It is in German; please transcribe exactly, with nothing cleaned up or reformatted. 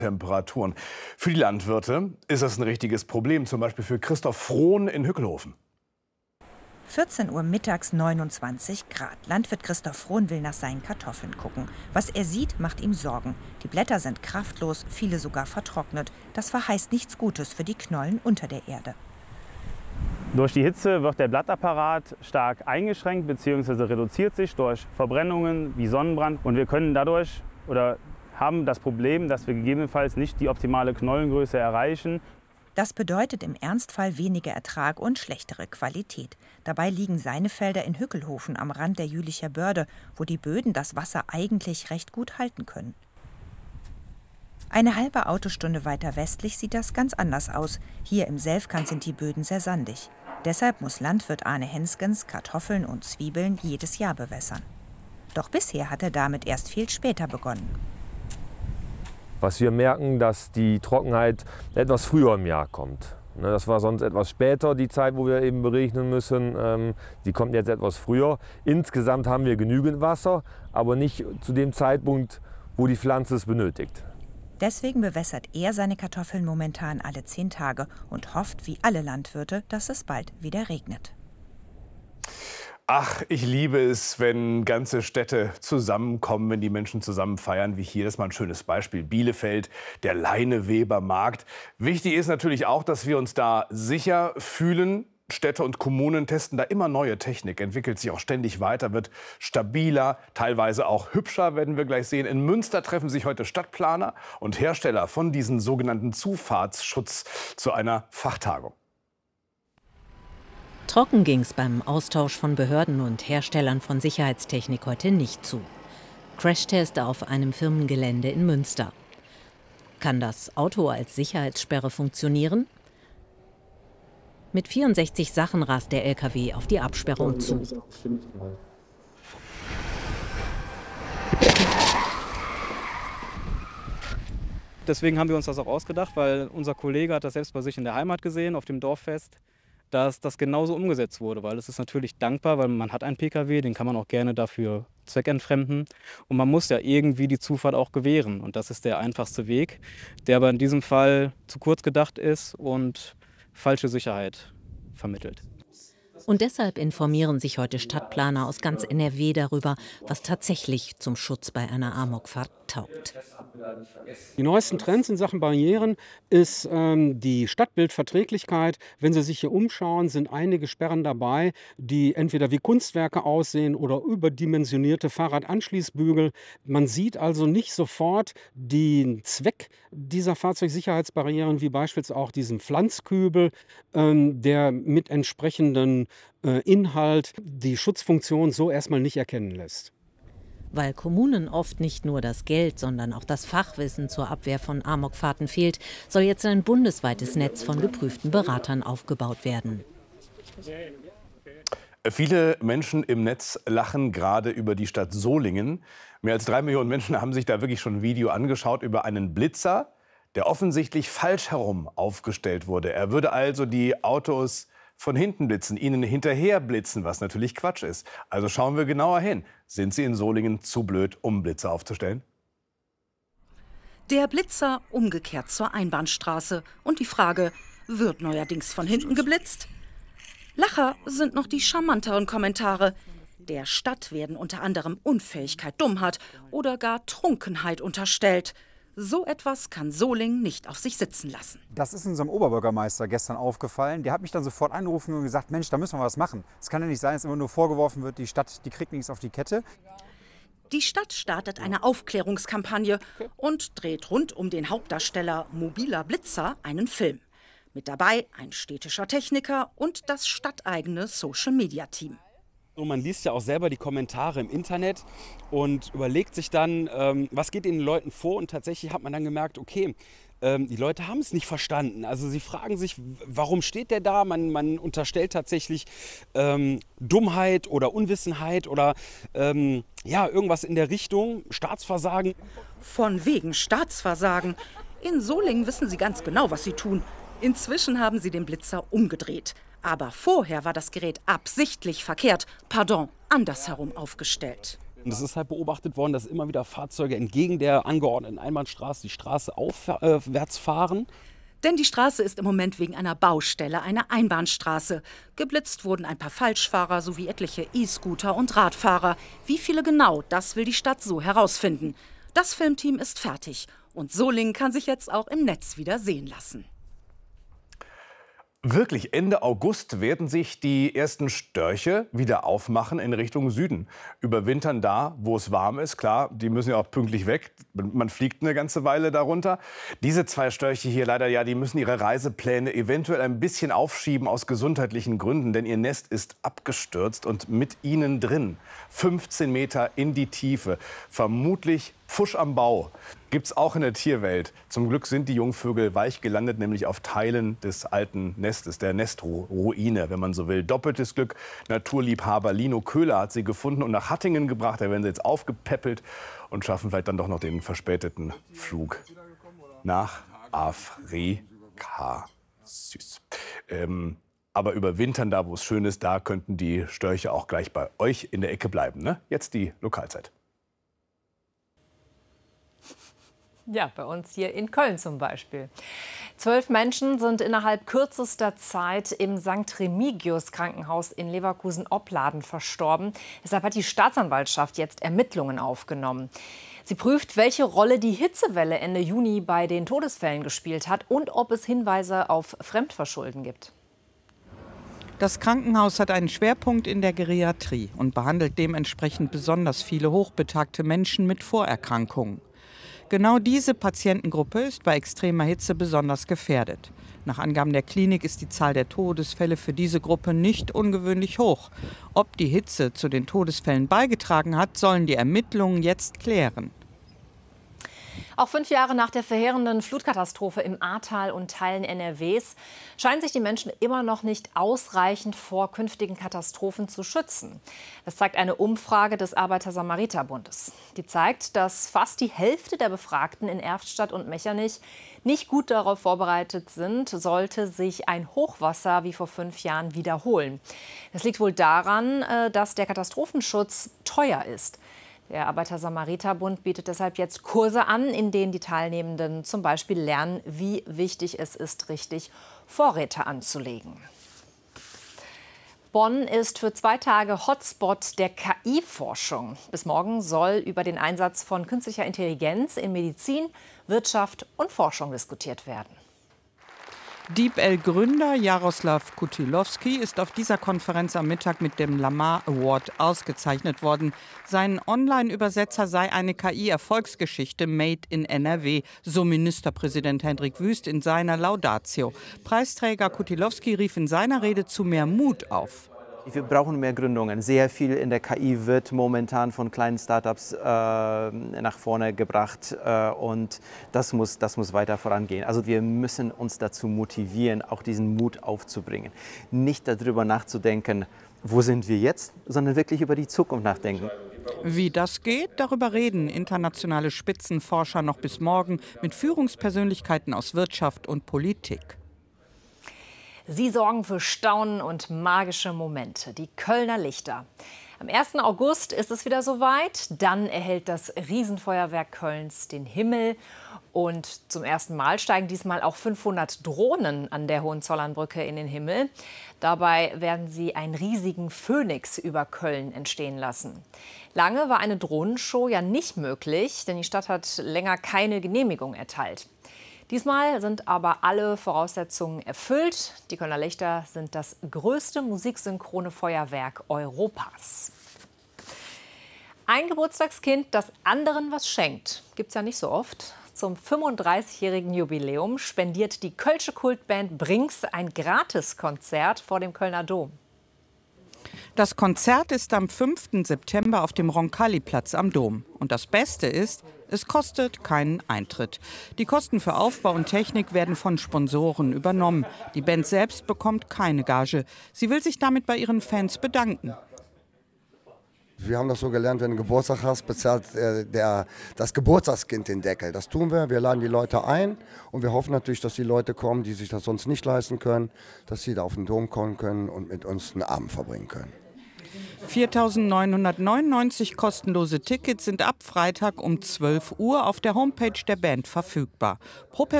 Temperaturen. Für die Landwirte ist das ein richtiges Problem, zum Beispiel für Christoph Frohn in Hückelhofen. vierzehn Uhr mittags, neunundzwanzig Grad. Landwirt Christoph Frohn will nach seinen Kartoffeln gucken. Was er sieht, macht ihm Sorgen. Die Blätter sind kraftlos, viele sogar vertrocknet. Das verheißt nichts Gutes für die Knollen unter der Erde. Durch die Hitze wird der Blattapparat stark eingeschränkt bzw. reduziert sich durch Verbrennungen wie Sonnenbrand. Und wir können dadurch oder haben das Problem, dass wir gegebenenfalls nicht die optimale Knollengröße erreichen. Das bedeutet im Ernstfall weniger Ertrag und schlechtere Qualität. Dabei liegen seine Felder in Hückelhofen am Rand der Jülicher Börde, wo die Böden das Wasser eigentlich recht gut halten können. Eine halbe Autostunde weiter westlich sieht das ganz anders aus. Hier im Selfkant sind die Böden sehr sandig. Deshalb muss Landwirt Arne Henskens Kartoffeln und Zwiebeln jedes Jahr bewässern. Doch bisher hat er damit erst viel später begonnen. Was wir merken, dass die Trockenheit etwas früher im Jahr kommt. Das war sonst etwas später, die Zeit, wo wir eben berechnen müssen. Die kommt jetzt etwas früher. Insgesamt haben wir genügend Wasser, aber nicht zu dem Zeitpunkt, wo die Pflanze es benötigt. Deswegen bewässert er seine Kartoffeln momentan alle zehn Tage und hofft, wie alle Landwirte, dass es bald wieder regnet. Ach, ich liebe es, wenn ganze Städte zusammenkommen, wenn die Menschen zusammen feiern, wie hier. Das ist mal ein schönes Beispiel. Bielefeld, der Leinewebermarkt. Wichtig ist natürlich auch, dass wir uns da sicher fühlen. Städte und Kommunen testen da immer neue Technik, entwickelt sich auch ständig weiter, wird stabiler, teilweise auch hübscher, werden wir gleich sehen. In Münster treffen sich heute Stadtplaner und Hersteller von diesem sogenannten Zufahrtsschutz zu einer Fachtagung. Trocken ging's beim Austausch von Behörden und Herstellern von Sicherheitstechnik heute nicht zu. Crashtest auf einem Firmengelände in Münster. Kann das Auto als Sicherheitssperre funktionieren? Mit vierundsechzig Sachen rast der L K W auf die Absperrung zu. Deswegen haben wir uns das auch ausgedacht, weil unser Kollege hat das selbst bei sich in der Heimat gesehen, auf dem Dorffest, dass das genauso umgesetzt wurde. Weil es ist natürlich dankbar, weil man hat einen P K W, den kann man auch gerne dafür zweckentfremden. Und man muss ja irgendwie die Zufahrt auch gewähren. Und das ist der einfachste Weg, der aber in diesem Fall zu kurz gedacht ist und falsche Sicherheit vermittelt. Und deshalb informieren sich heute Stadtplaner aus ganz N R W darüber, was tatsächlich zum Schutz bei einer Amokfahrt taugt. Die neuesten Trends in Sachen Barrieren ist ähm, die Stadtbildverträglichkeit. Wenn Sie sich hier umschauen, sind einige Sperren dabei, die entweder wie Kunstwerke aussehen oder überdimensionierte Fahrradanschließbügel. Man sieht also nicht sofort den Zweck dieser Fahrzeugsicherheitsbarrieren, wie beispielsweise auch diesen Pflanzkübel, ähm, der mit entsprechenden äh, Inhalt die Schutzfunktion so erstmal nicht erkennen lässt. Weil Kommunen oft nicht nur das Geld, sondern auch das Fachwissen zur Abwehr von Amokfahrten fehlt, soll jetzt ein bundesweites Netz von geprüften Beratern aufgebaut werden. Viele Menschen im Netz lachen gerade über die Stadt Solingen. Mehr als drei Millionen Menschen haben sich da wirklich schon ein Video angeschaut über einen Blitzer, der offensichtlich falsch herum aufgestellt wurde. Er würde also die Autos von hinten blitzen, ihnen hinterher blitzen, was natürlich Quatsch ist. Also schauen wir genauer hin. Sind Sie in Solingen zu blöd, um Blitzer aufzustellen? Der Blitzer umgekehrt zur Einbahnstraße. Und die Frage, wird neuerdings von hinten geblitzt? Lacher sind noch die charmanteren Kommentare. Der Stadt werden unter anderem Unfähigkeit, Dummheit oder gar Trunkenheit unterstellt. So etwas kann Solingen nicht auf sich sitzen lassen. Das ist unserem Oberbürgermeister gestern aufgefallen. Der hat mich dann sofort angerufen und gesagt, Mensch, da müssen wir was machen. Es kann ja nicht sein, dass immer nur vorgeworfen wird, die Stadt, die kriegt nichts auf die Kette. Die Stadt startet eine Aufklärungskampagne und dreht rund um den Hauptdarsteller Mobiler Blitzer einen Film. Mit dabei ein städtischer Techniker und das stadteigene Social-Media-Team. Man liest ja auch selber die Kommentare im Internet und überlegt sich dann, ähm, was geht den Leuten vor. Und tatsächlich hat man dann gemerkt, okay, ähm, die Leute haben es nicht verstanden. Also sie fragen sich, warum steht der da? Man, man unterstellt tatsächlich ähm, Dummheit oder Unwissenheit oder ähm, ja, irgendwas in der Richtung, Staatsversagen. Von wegen Staatsversagen. In Solingen wissen sie ganz genau, was sie tun. Inzwischen haben sie den Blitzer umgedreht. Aber vorher war das Gerät absichtlich verkehrt, pardon, andersherum aufgestellt. Und es ist halt beobachtet worden, dass immer wieder Fahrzeuge entgegen der angeordneten Einbahnstraße die Straße aufwärts fahren. Denn die Straße ist im Moment wegen einer Baustelle eine Einbahnstraße. Geblitzt wurden ein paar Falschfahrer sowie etliche E-Scooter und Radfahrer. Wie viele genau, das will die Stadt so herausfinden. Das Filmteam ist fertig und Solingen kann sich jetzt auch im Netz wieder sehen lassen. Wirklich, Ende August werden sich die ersten Störche wieder aufmachen in Richtung Süden. Überwintern da, wo es warm ist. Klar, die müssen ja auch pünktlich weg. Man fliegt eine ganze Weile darunter. Diese zwei Störche hier leider, ja, die müssen ihre Reisepläne eventuell ein bisschen aufschieben aus gesundheitlichen Gründen. Denn ihr Nest ist abgestürzt und mit ihnen drin. fünfzehn Meter in die Tiefe. Vermutlich Pfusch am Bau. Gibt's auch in der Tierwelt. Zum Glück sind die Jungvögel weich gelandet, nämlich auf Teilen des alten Nestes, der Nestruine, wenn man so will. Doppeltes Glück. Naturliebhaber Lino Köhler hat sie gefunden und nach Hattingen gebracht. Da werden sie jetzt aufgepäppelt und schaffen vielleicht dann doch noch den verspäteten Flug nach Afrika. Süß. Ähm, aber überwintern da, wo es schön ist, da könnten die Störche auch gleich bei euch in der Ecke bleiben. Ne? Jetzt die Lokalzeit. Ja, bei uns hier in Köln zum Beispiel. Zwölf Menschen sind innerhalb kürzester Zeit im Sankt Remigius Krankenhaus in Leverkusen-Opladen verstorben. Deshalb hat die Staatsanwaltschaft jetzt Ermittlungen aufgenommen. Sie prüft, welche Rolle die Hitzewelle Ende Juni bei den Todesfällen gespielt hat und ob es Hinweise auf Fremdverschulden gibt. Das Krankenhaus hat einen Schwerpunkt in der Geriatrie und behandelt dementsprechend besonders viele hochbetagte Menschen mit Vorerkrankungen. Genau diese Patientengruppe ist bei extremer Hitze besonders gefährdet. Nach Angaben der Klinik ist die Zahl der Todesfälle für diese Gruppe nicht ungewöhnlich hoch. Ob die Hitze zu den Todesfällen beigetragen hat, sollen die Ermittlungen jetzt klären. Auch fünf Jahre nach der verheerenden Flutkatastrophe im Ahrtal und Teilen N R Ws scheinen sich die Menschen immer noch nicht ausreichend vor künftigen Katastrophen zu schützen. Das zeigt eine Umfrage des Arbeiter-Samariter-Bundes. Die zeigt, dass fast die Hälfte der Befragten in Erftstadt und Mechernich nicht gut darauf vorbereitet sind, sollte sich ein Hochwasser wie vor fünf Jahren wiederholen. Das liegt wohl daran, dass der Katastrophenschutz teuer ist. Der Arbeiter-Samariter-Bund bietet deshalb jetzt Kurse an, in denen die Teilnehmenden zum Beispiel lernen, wie wichtig es ist, richtig Vorräte anzulegen. Bonn ist für zwei Tage Hotspot der K I-Forschung. Bis morgen soll über den Einsatz von künstlicher Intelligenz in Medizin, Wirtschaft und Forschung diskutiert werden. DeepL-Gründer Jaroslav Kutilowski ist auf dieser Konferenz am Mittag mit dem Lamar Award ausgezeichnet worden. Sein Online-Übersetzer sei eine K I-Erfolgsgeschichte made in N R W, so Ministerpräsident Hendrik Wüst in seiner Laudatio. Preisträger Kutilowski rief in seiner Rede zu mehr Mut auf. Wir brauchen mehr Gründungen. Sehr viel in der K I wird momentan von kleinen Startups äh, nach vorne gebracht äh, und das muss, das muss weiter vorangehen. Also wir müssen uns dazu motivieren, auch diesen Mut aufzubringen. Nicht darüber nachzudenken, wo sind wir jetzt, sondern wirklich über die Zukunft nachdenken. Wie das geht, darüber reden internationale Spitzenforscher noch bis morgen mit Führungspersönlichkeiten aus Wirtschaft und Politik. Sie sorgen für Staunen und magische Momente, die Kölner Lichter. Am ersten August ist es wieder soweit. Dann erhält das Riesenfeuerwerk Kölns den Himmel. Und zum ersten Mal steigen diesmal auch fünfhundert Drohnen an der Hohenzollernbrücke in den Himmel. Dabei werden sie einen riesigen Phönix über Köln entstehen lassen. Lange war eine Drohnenshow ja nicht möglich, denn die Stadt hat länger keine Genehmigung erteilt. Diesmal sind aber alle Voraussetzungen erfüllt. Die Kölner Lichter sind das größte musiksynchrone Feuerwerk Europas. Ein Geburtstagskind, das anderen was schenkt, gibt's ja nicht so oft. Zum fünfunddreißigjährigen Jubiläum spendiert die kölsche Kultband Brinks ein Gratiskonzert vor dem Kölner Dom. Das Konzert ist am fünften September auf dem Roncalli-Platz am Dom. Und das Beste ist, es kostet keinen Eintritt. Die Kosten für Aufbau und Technik werden von Sponsoren übernommen. Die Band selbst bekommt keine Gage. Sie will sich damit bei ihren Fans bedanken. Wir haben das so gelernt, wenn du Geburtstag hast, bezahlt äh, der, das Geburtstagskind den Deckel. Das tun wir. Wir laden die Leute ein und wir hoffen natürlich, dass die Leute kommen, die sich das sonst nicht leisten können, dass sie da auf den Dom kommen können und mit uns einen Abend verbringen können. viertausendneunhundertneunundneunzig kostenlose Tickets sind ab Freitag um zwölf Uhr auf der Homepage der Band verfügbar. Pro